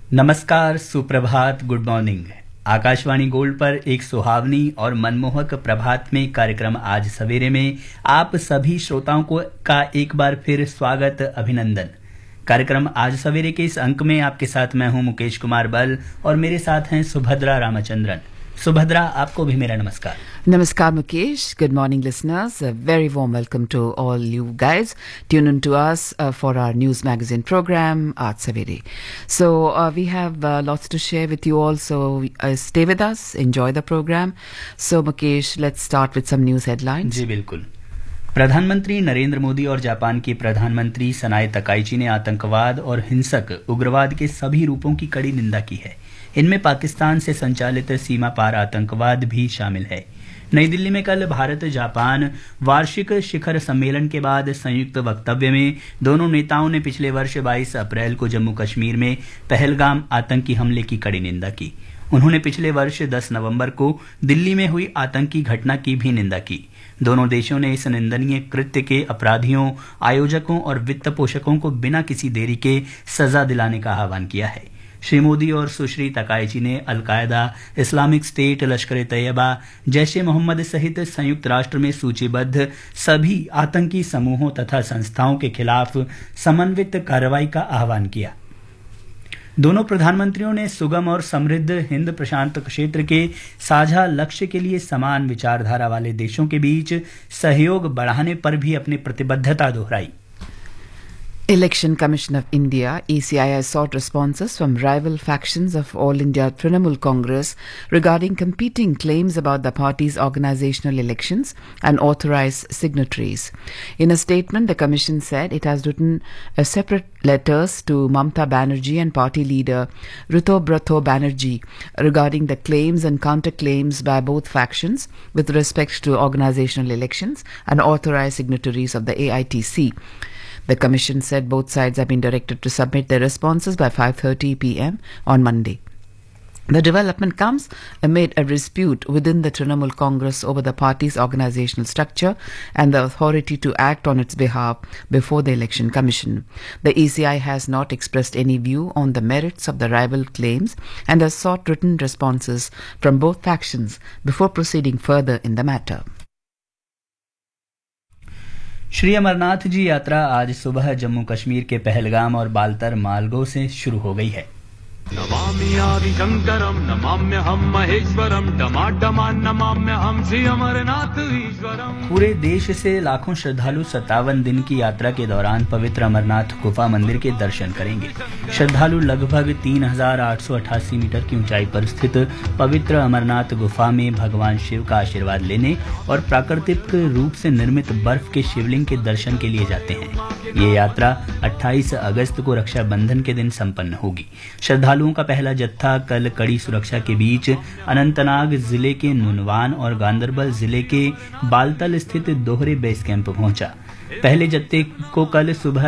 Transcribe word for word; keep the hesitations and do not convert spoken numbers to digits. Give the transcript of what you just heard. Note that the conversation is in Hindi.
नमस्कार, सुप्रभात, गुड मॉर्निंग। आकाशवाणी गोल्ड पर एक सुहावनी और मनमोहक प्रभात में कार्यक्रम आज सवेरे में आप सभी श्रोताओं को का एक बार फिर स्वागत, अभिनंदन। कार्यक्रम आज सवेरे के इस अंक में आपके साथ मैं हूं मुकेश कुमार बल और मेरे साथ हैं सुभद्रा रामचंद्रन। सुभद्रा, आपको भी मेरा नमस्कार। Namaskar Mukesh. Good morning listeners. A very warm welcome to all you guys. Tune in to us uh, for our news magazine program, Aaj Savere. So uh, we have uh, lots to share with you all. So uh, stay with us. Enjoy the program. So Mukesh, let's start with some news headlines. जी बिल्कुल। प्रधानमंत्री नरेंद्र मोदी और जापान के प्रधानमंत्री सनाए तकाइची ने आतंकवाद और हिंसक उग्रवाद के सभी रूपों की कड़ी निंदा की है। इनमें पाकिस्तान से संचालित सीमा पार आतंकवाद भी शामिल है। नई दिल्ली में कल भारत जापान वार्षिक शिखर सम्मेलन के बाद संयुक्त वक्तव्य में दोनों नेताओं ने पिछले वर्ष बाईस अप्रैल को जम्मू कश्मीर में पहलगाम आतंकी हमले की कड़ी निंदा की। उन्होंने पिछले वर्ष दस नवंबर को दिल्ली में हुई आतंकी घटना की भी निंदा की। दोनों देशों ने इस निंदनीय कृत्य के अपराधियों, आयोजकों और वित्त पोषकों को बिना किसी देरी के सजा दिलाने का आह्वान किया है। श्री मोदी और सुश्री तकाइची ने अलकायदा, इस्लामिक स्टेट, लश्कर तैयबा, जैश ए मोहम्मद सहित संयुक्त राष्ट्र में सूचीबद्ध सभी आतंकी समूहों तथा संस्थाओं के खिलाफ समन्वित कार्रवाई का आह्वान किया। दोनों प्रधानमंत्रियों ने सुगम और समृद्ध हिंद प्रशांत क्षेत्र के साझा लक्ष्य के लिए समान विचारधारा वाले देशों के बीच सहयोग बढ़ाने पर भी अपनी प्रतिबद्धता दोहराई। Election Commission of India, E C I, has sought responses from rival factions of All India Trinamool Congress regarding competing claims about the party's organizational elections and authorized signatories. In a statement, the Commission said it has written a separate letters to Mamata Banerjee and party leader Ritobratho Banerjee regarding the claims and counterclaims by both factions with respect to organizational elections and authorized signatories of the A I T C. The Commission said both sides have been directed to submit their responses by five thirty p m on Monday. The development comes amid a dispute within the Trinamool Congress over the party's organizational structure and the authority to act on its behalf before the Election Commission. The E C I has not expressed any view on the merits of the rival claims and has sought written responses from both factions before proceeding further in the matter. Shri Amarnath ji यात्रा आज सुबह जम्मू कश्मीर के पहलगाम और बालतर मालगो से शुरू हो गई है। नमामि आदि शंकरम नमाम्यहं महेश्वरम डमाडमा नमाम्यहं श्री अमरनाथ ईश्वरम। पूरे देश से लाखों श्रद्धालु सत्तावन दिन की यात्रा के दौरान पवित्र अमरनाथ गुफा मंदिर के दर्शन करेंगे। श्रद्धालु लगभग तीन हजार आठ सौ अठासी मीटर की ऊंचाई पर स्थित पवित्र अमरनाथ गुफा में भगवान शिव का आशीर्वाद लेने और प्राकृतिक रूप से निर्मित बर्फ के शिवलिंग के दर्शन के लिए जाते हैं। ये यात्रा अट्ठाईस अगस्त को रक्षाबंधन के दिन संपन्न होगी। श्रद्धालुओं का पहला जत्था कल कड़ी सुरक्षा के बीच अनंतनाग जिले के नुनवान और गांदरबल जिले के बालतल स्थित दोहरे बेस कैंप पहुंचा। पहले जत्थे को कल सुबह